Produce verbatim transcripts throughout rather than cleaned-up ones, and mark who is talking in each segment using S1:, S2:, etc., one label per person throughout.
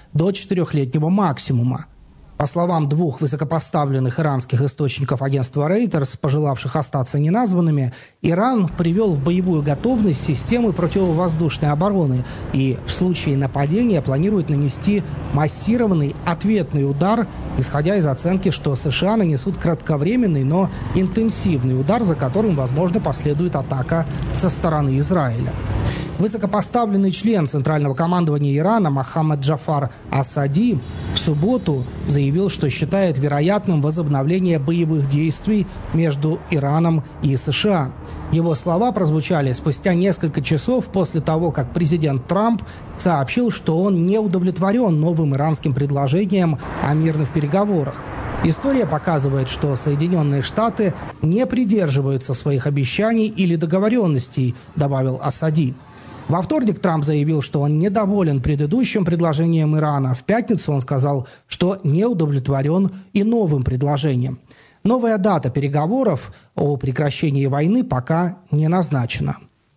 S1: до четырехлетнего максимума. По словам двух высокопоставленных иранских источников агентства Reuters, пожелавших остаться неназванными, Иран привел в боевую готовность системы противовоздушной обороны и в случае нападения планирует нанести массированный ответный удар, исходя из оценки, что США нанесут кратковременный, но интенсивный удар, за которым, возможно, последует атака со стороны Израиля. Высокопоставленный член Центрального командования Ирана Мохаммад Джафар Асади в субботу заявил, что считает вероятным возобновление боевых действий между Ираном и США. Его слова прозвучали спустя несколько часов после того, как президент Трамп сообщил, что он не удовлетворен новым иранским предложением о мирных переговорах. История показывает, что Соединенные Штаты не придерживаются своих обещаний или договоренностей, добавил Асади. Во вторник Трамп заявил, что он недоволен предыдущим предложением Ирана. В пятницу он сказал, что не удовлетворен и новым предложением. Новая дата переговоров о прекращении войны пока не назначена.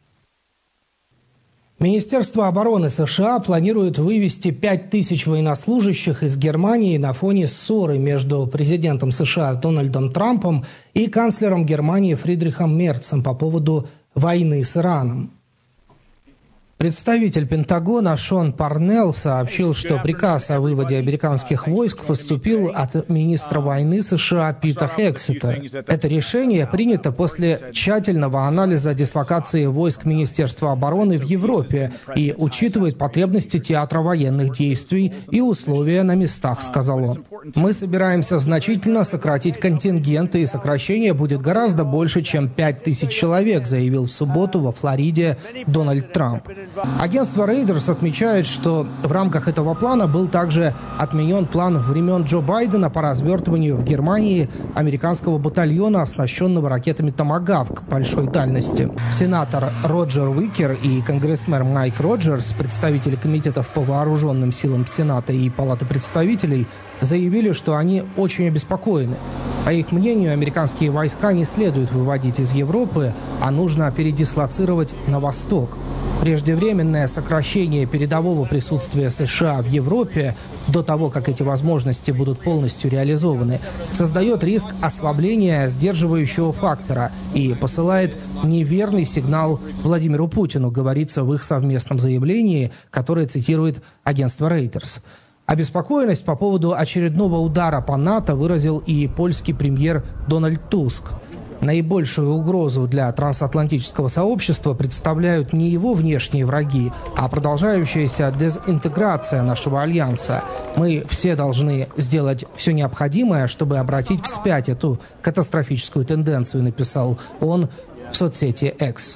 S1: Министерство обороны США планирует вывести пять тысяч военнослужащих из Германии на фоне ссоры между президентом США Дональдом Трампом и канцлером Германии Фридрихом Мерцем по поводу войны с Ираном. Представитель Пентагона Шон Парнелл сообщил, что приказ о выводе американских войск поступил от министра войны США Пита Хексета. Это решение принято после тщательного анализа дислокации войск Министерства обороны в Европе и учитывает потребности театра военных действий и условия на местах, сказал он. Мы собираемся значительно сократить контингенты, и сокращение будет гораздо больше, чем пять тысяч человек, заявил в субботу во Флориде Дональд Трамп. Агентство Reuters отмечает, что в рамках этого плана был также отменен план времен Джо Байдена по развертыванию в Германии американского батальона, оснащенного ракетами «Томагавк» большой дальности. Сенатор Роджер Уикер и конгрессмен Майк Роджерс, представители комитетов по вооруженным силам Сената и Палаты представителей, заявили, что они очень обеспокоены. По их мнению, американские войска не следует выводить из Европы, а нужно передислоцировать на восток. Преждевременное сокращение передового присутствия США в Европе до того, как эти возможности будут полностью реализованы, создает риск ослабления сдерживающего фактора и посылает неверный сигнал Владимиру Путину, говорится в их совместном заявлении, которое цитирует агентство Reuters. Обеспокоенность по поводу очередного удара по НАТО выразил и польский премьер Дональд Туск. Наибольшую угрозу для трансатлантического сообщества представляют не его внешние враги, а продолжающаяся дезинтеграция нашего альянса. Мы все должны сделать все необходимое, чтобы обратить вспять эту катастрофическую тенденцию, написал он в соцсети X.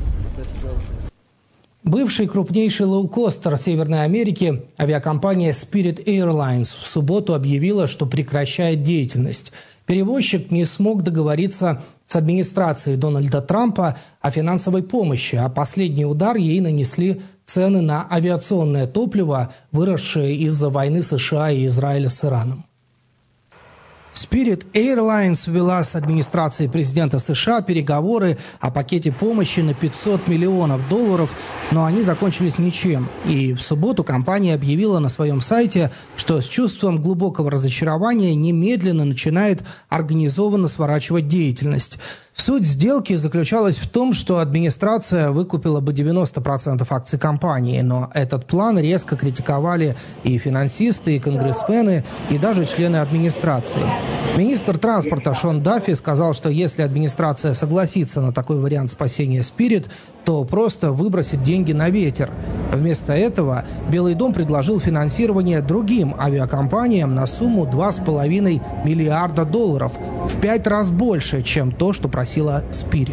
S1: Бывший крупнейший лоукостер Северной Америки, авиакомпания Spirit Airlines, в субботу объявила, что прекращает деятельность. Перевозчик не смог договориться с администрацией Дональда Трампа о финансовой помощи, а последний удар ей нанесли цены на авиационное топливо, выросшие из-за войны США и Израиля с Ираном. Spirit Airlines вела с администрацией президента США переговоры о пакете помощи на пятьсот миллионов долларов, но они закончились ничем. И в субботу компания объявила на своем сайте, что с чувством глубокого разочарования немедленно начинает организованно сворачивать деятельность. Суть сделки заключалась в том, что администрация выкупила бы девяносто процентов акций компании, но этот план резко критиковали и финансисты, и конгрессмены, и даже члены администрации. Министр транспорта Шон Даффи сказал, что если администрация согласится на такой вариант спасения Spirit, то просто выбросит деньги на ветер. Вместо этого Белый дом предложил финансирование другим авиакомпаниям на сумму два с половиной миллиарда долларов, в пять раз больше, чем то, что просила Spirit.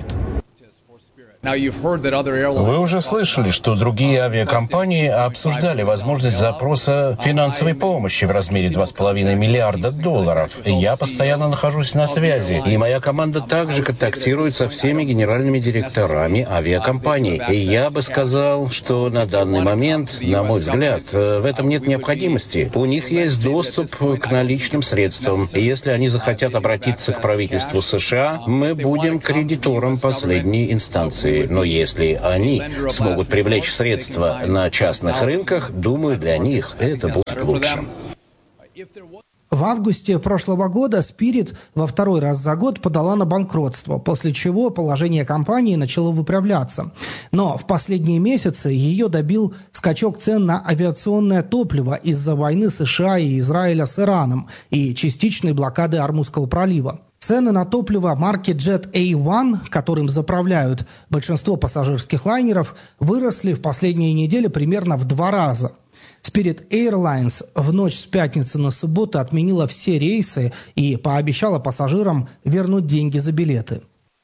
S2: Вы уже слышали, что другие авиакомпании обсуждали возможность запроса финансовой помощи в размере два с половиной миллиарда долларов. Я постоянно нахожусь на связи, и моя команда также контактирует со всеми генеральными директорами авиакомпаний. И я бы сказал, что на данный момент, на мой взгляд, в этом нет необходимости. У них есть доступ к наличным средствам. И если они захотят обратиться к правительству США, мы будем кредитором последней инстанции. дешевые, но если они смогут привлечь средства на частных рынках, думаю, для них это будет лучше.
S1: В августе прошлого года Spirit во второй раз за год подала на банкротство, после чего положение компании начало выправляться. Но в последние месяцы ее добил скачок цен на авиационное топливо из-за войны США и Израиля с Ираном и частичной блокады Ормузского пролива. Цены на топливо марки Jet эй один, которым заправляют большинство пассажирских лайнеров, выросли в последние недели примерно в два раза. Spirit Airlines в ночь с пятницы на субботу отменила все рейсы и пообещала пассажирам вернуть деньги за билеты.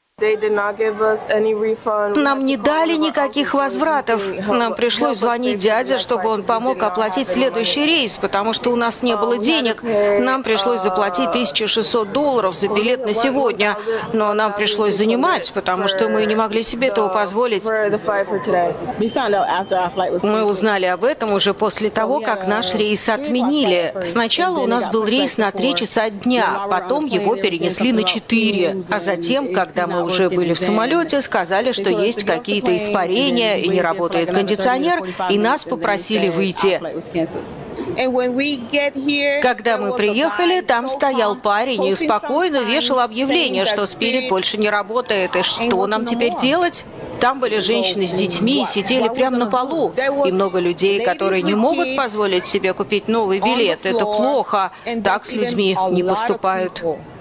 S3: Нам не дали никаких возвратов. Нам пришлось звонить дяде, чтобы он помог оплатить следующий рейс, потому что у нас не было денег. Нам пришлось заплатить тысячу шестьсот долларов за билет на сегодня. Но нам пришлось занимать, потому что мы не могли себе этого позволить. Мы узнали об этом уже после того, как наш рейс отменили. Сначала у нас был рейс на три часа дня, потом его перенесли на четыре. А затем, когда мы уже были в самолете, сказали, что есть какие-то испарения и не работает кондиционер, и нас попросили выйти. Когда мы приехали, там стоял парень и спокойно вешал объявление, что Spirit больше не работает, и что нам теперь делать? Там были женщины с детьми и сидели прямо на полу. И много людей, которые не могут позволить себе купить новый билет. Это плохо. Так с людьми не поступают.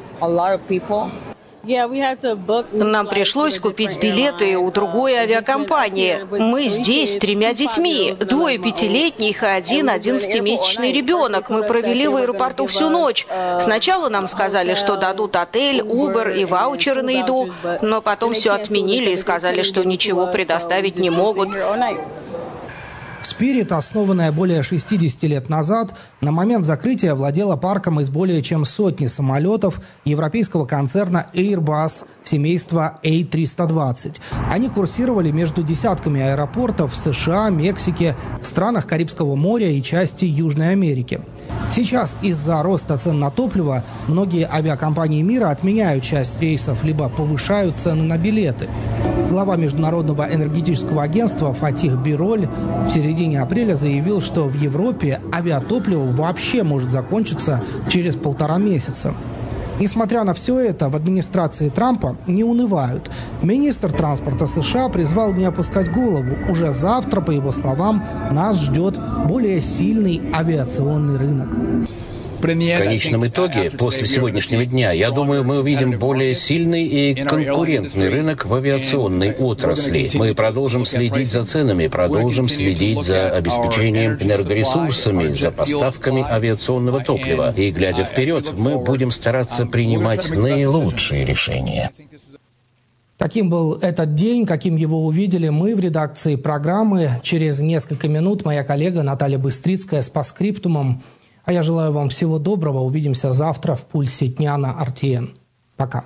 S3: Нам пришлось купить билеты у другой авиакомпании. Мы здесь с тремя детьми. Двое пятилетних и один одиннадцатимесячный ребенок. Мы провели в аэропорту всю ночь. Сначала нам сказали, что дадут отель, Uber и ваучеры на еду. Но потом все отменили и сказали, что ничего предоставить не могут.
S1: Spirit, основанная более шестидесяти лет назад, на момент закрытия владела парком из более чем сотни самолетов европейского концерна Airbus семейства эй триста двадцать. Они курсировали между десятками аэропортов в США, Мексике, странах Карибского моря и части Южной Америки. Сейчас из-за роста цен на топливо многие авиакомпании мира отменяют часть рейсов либо повышают цены на билеты. Глава Международного энергетического агентства Фатих Бироль в середине апреля заявил, что в Европе авиатопливо вообще может закончиться через полтора месяца. Несмотря на все это, в администрации Трампа не унывают. Министр транспорта США призвал не опускать голову. Уже завтра, по его словам, нас ждет более сильный авиационный рынок.
S2: В конечном итоге, после сегодняшнего дня, я думаю, мы увидим более сильный и конкурентный рынок в авиационной отрасли. Мы продолжим следить за ценами, продолжим следить за обеспечением энергоресурсами, за поставками авиационного топлива. И, глядя вперед, мы будем стараться принимать наилучшие решения.
S1: Таким был этот день, каким его увидели мы в редакции программы. Через несколько минут моя коллега Наталья Быстрицкая с постскриптумом. А я желаю вам всего доброго. Увидимся завтра в «Пульсе дня» на эр ти эн. Пока.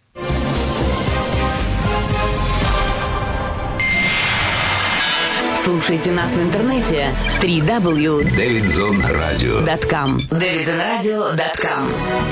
S4: Слушайте нас в интернете дабл ю дабл ю дабл ю точка дэвидзон радио точка ком. дэвидзон радио точка ком.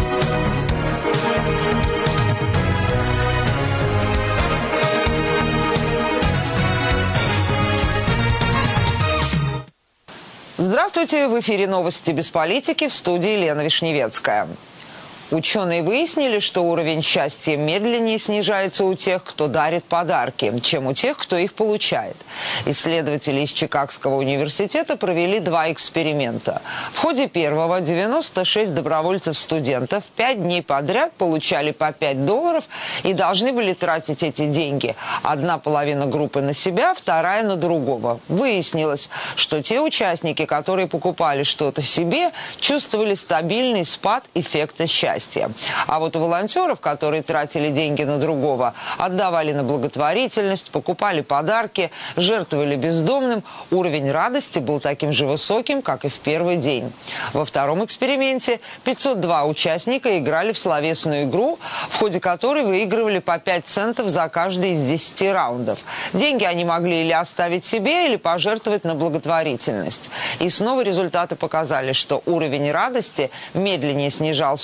S5: Здравствуйте! В эфире новости без политики, в студии Лена Вишневецкая. Ученые выяснили, что уровень счастья медленнее снижается у тех, кто дарит подарки, чем у тех, кто их получает. Исследователи из Чикагского университета провели два эксперимента. В ходе первого девяносто шесть добровольцев-студентов пять дней подряд получали по пять долларов и должны были тратить эти деньги. Одна половина группы на себя, вторая на другого. Выяснилось, что те участники, которые покупали что-то себе, чувствовали стабильный спад эффекта счастья. А вот у волонтеров, которые тратили деньги на другого, отдавали на благотворительность, покупали подарки, жертвовали бездомным, уровень радости был таким же высоким, как и в первый день. Во втором эксперименте пятьсот два участника играли в словесную игру, в ходе которой выигрывали по пять центов за каждый из десяти раундов. Деньги они могли или оставить себе, или пожертвовать на благотворительность. И снова результаты показали, что уровень радости медленнее снижался у тех,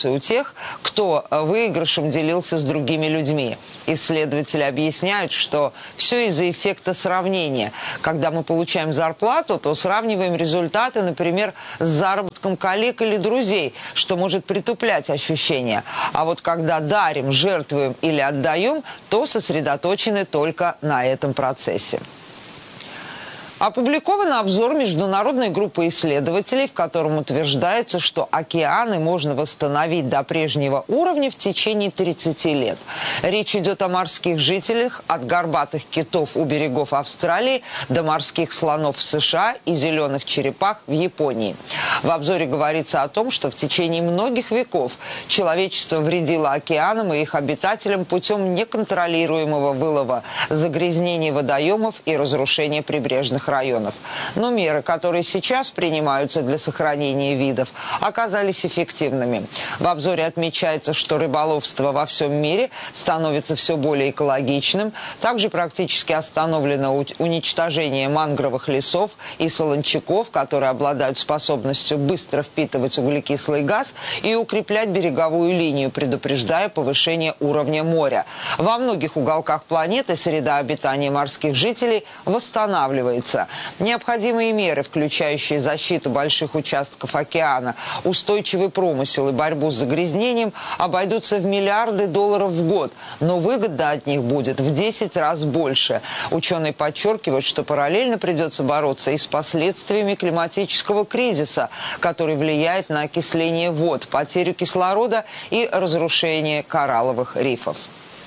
S5: тех, кто выигрышем делился с другими людьми. Исследователи объясняют, что все из-за эффекта сравнения. Когда мы получаем зарплату, то сравниваем результаты, например, с заработком коллег или друзей, что может притуплять ощущения. А вот когда дарим, жертвуем или отдаем, то сосредоточены только на этом процессе. Опубликован обзор международной группы исследователей, в котором утверждается, что океаны можно восстановить до прежнего уровня в течение тридцати лет. Речь идет о морских жителях, от горбатых китов у берегов Австралии до морских слонов в США и зеленых черепах в Японии. В обзоре говорится о том, что в течение многих веков человечество вредило океанам и их обитателям путем неконтролируемого вылова, загрязнения водоемов и разрушения прибрежных районов. Но меры, которые сейчас принимаются для сохранения видов, оказались эффективными. В обзоре отмечается, что рыболовство во всем мире становится все более экологичным. Также практически остановлено уничтожение мангровых лесов и солончаков, которые обладают способностью быстро впитывать углекислый газ и укреплять береговую линию, предупреждая повышение уровня моря. Во многих уголках планеты среда обитания морских жителей восстанавливается. Необходимые меры, включающие защиту больших участков океана, устойчивый промысел и борьбу с загрязнением, обойдутся в миллиарды долларов в год, но выгода от них будет в десять раз больше. Ученые подчеркивают, что параллельно придется бороться и с последствиями климатического кризиса, который влияет на окисление вод, потерю кислорода и разрушение коралловых рифов.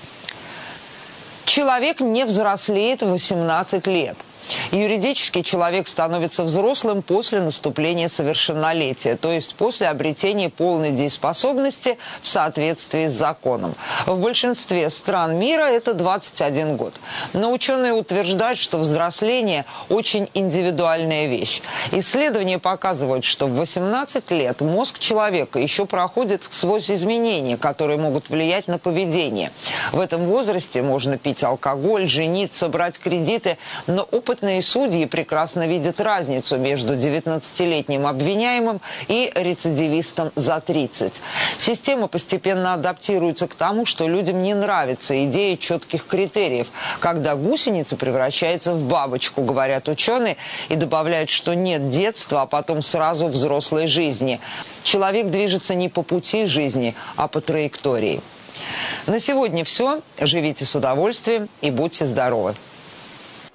S5: Человек не взрослеет в восемнадцать лет. Юридически человек становится взрослым после наступления совершеннолетия, то есть после обретения полной дееспособности в соответствии с законом. В большинстве стран мира это двадцать один год. Но ученые утверждают, что взросление очень индивидуальная вещь. Исследования показывают, что в восемнадцать лет мозг человека еще проходит сквозь изменения, которые могут влиять на поведение. В этом возрасте можно пить алкоголь, жениться, брать кредиты, но опыт Опытные судьи прекрасно видят разницу между девятнадцатилетним обвиняемым и рецидивистом за тридцать. Система постепенно адаптируется к тому, что людям не нравится идея четких критериев, когда гусеница превращается в бабочку, говорят ученые, и добавляют, что нет детства, а потом сразу взрослой жизни. Человек движется не по пути жизни, а по траектории. На сегодня все. Живите с удовольствием и будьте здоровы.